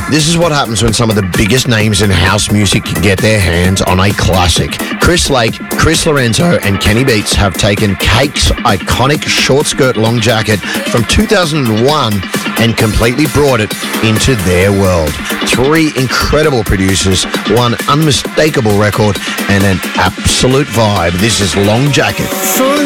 This is what happens when some of the biggest names in house music can get their hands on a classic. Chris Lake, Chris Lorenzo, and Kenny Beats have taken Cake's iconic short skirt long jacket from 2001 and completely brought it into their world. 3 incredible producers, 1 unmistakable record, and an absolute vibe. This is Long Jacket.